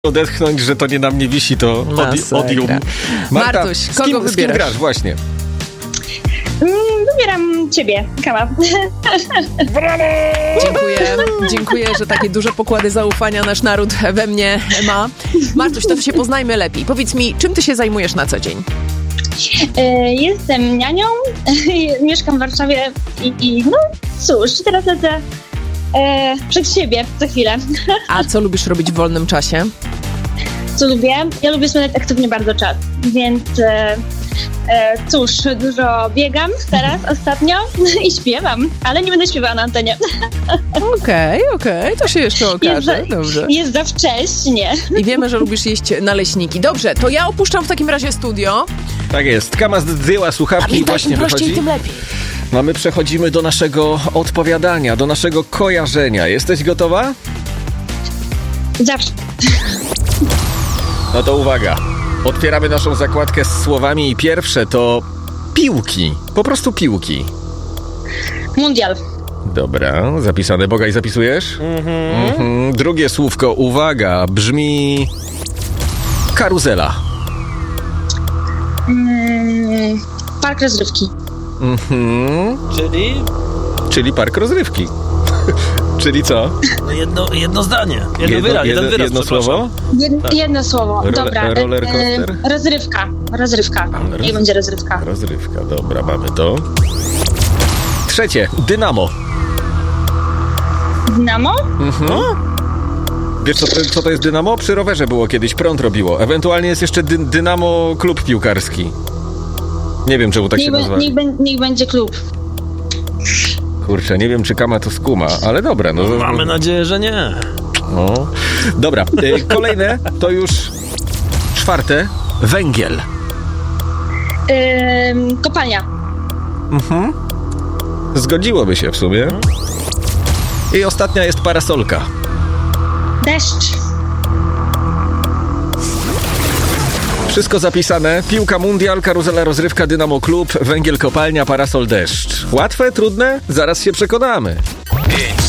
odetchnąć, że to nie na mnie wisi, to odium. Martuś, kogo wybierasz? Z kim grasz? Właśnie. Wybieram ciebie, Kama. Dziękuję, że takie duże pokłady zaufania nasz naród we mnie ma. Martuś, to się poznajmy lepiej. Powiedz mi, czym ty się zajmujesz na co dzień? Jestem nianią, mieszkam w Warszawie i no cóż, teraz lecę przed siebie za chwilę. A co lubisz robić w wolnym czasie? Co lubię? Ja lubię spędzać aktywnie bardzo czas, więc cóż, dużo biegam teraz ostatnio i śpiewam, ale nie będę śpiewała na antenie. Okej, to się jeszcze okaże. Dobrze. Jest za wcześnie. I wiemy, że lubisz jeść naleśniki. Dobrze, to ja opuszczam w takim razie studio. Tak jest, Kama zdjęła słuchawki i właśnie im prościej, wychodzi. tym lepiej. No my przechodzimy do naszego odpowiadania, do naszego kojarzenia. Jesteś gotowa? Zawsze. No to uwaga. Otwieramy naszą zakładkę z słowami i pierwsze to piłki. Po prostu piłki. Mundial. Dobra, zapisane. Bogaj, zapisujesz? Drugie słówko, uwaga, brzmi karuzela. Park rozrywki. Czyli park rozrywki. Czyli co? Jedno zdanie. Jeden wyraz, jedno słowo? Jedno słowo. Dobra. Roller coaster? Rozrywka. Niech będzie rozrywka. Rozrywka, dobra, mamy to. Trzecie, dynamo. Dynamo? Wiesz co to jest dynamo? Przy rowerze było kiedyś, prąd robiło. Ewentualnie jest jeszcze dynamo klub piłkarski. Nie wiem, czemu tak się nazywa. Niech będzie klub. Kurczę, nie wiem, czy Kama to skuma, ale dobra. No, mamy nadzieję, że nie. No. Dobra, kolejne to już czwarte. Węgiel. Kopalnia. Zgodziłoby się w sumie. I ostatnia jest parasolka. Deszcz. Wszystko zapisane. Piłka, mundial, karuzela, rozrywka, dynamo, klub, węgiel, kopalnia, parasol, deszcz. Łatwe, trudne? Zaraz się przekonamy.